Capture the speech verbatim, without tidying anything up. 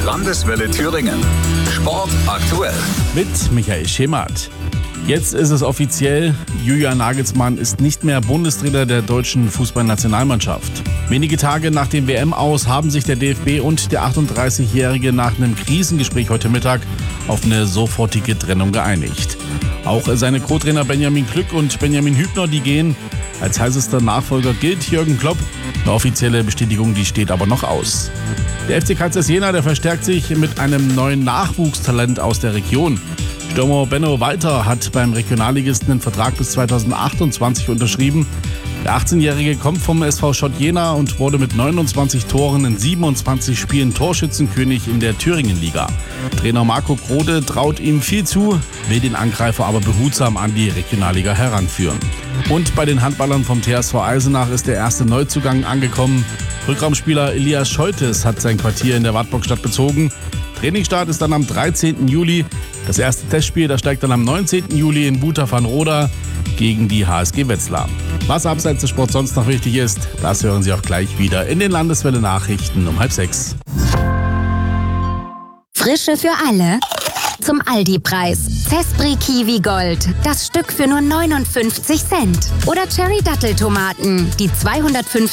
Landeswelle Thüringen. Sport aktuell. Mit Michael Schemath. Jetzt ist es offiziell, Julian Nagelsmann ist nicht mehr Bundestrainer der deutschen Fußballnationalmannschaft. Wenige Tage nach dem W M-Aus haben sich der D F B und der achtunddreißigjährige nach einem Krisengespräch heute Mittag auf eine sofortige Trennung geeinigt. Auch seine Co-Trainer Benjamin Klück und Benjamin Hübner, die gehen. Als heißester Nachfolger gilt Jürgen Klopp. Eine offizielle Bestätigung, die steht aber noch aus. Der F C Kaisers Jena, der verstärkt sich mit einem neuen Nachwuchstalent aus der Region. Stürmer Benno Walter hat beim Regionalligisten einen Vertrag bis zweitausendachtundzwanzig unterschrieben. Der achtzehnjährige kommt vom S V Schott Jena und wurde mit neunundzwanzig Toren in siebenundzwanzig Spielen Torschützenkönig in der Thüringen-Liga. Trainer Marco Krode traut ihm viel zu, will den Angreifer aber behutsam an die Regionalliga heranführen. Und bei den Handballern vom T S V Eisenach ist der erste Neuzugang angekommen. Rückraumspieler Elias Scholtes hat sein Quartier in der Wartburgstadt bezogen. Trainingsstart ist dann am dreizehnten Juli. Das erste Testspiel, das steigt dann am neunzehnten Juli in Buta van Roda gegen die H S G Wetzlar. Was abseits des Sports sonst noch wichtig ist, das hören Sie auch gleich wieder in den Landeswelle-Nachrichten um halb sechs. Frische für alle zum Aldi-Preis. Zespri Kiwi Gold, das Stück für nur neunundfünfzig Cent. Oder Cherry Datteltomaten, die zweihundertfünfzig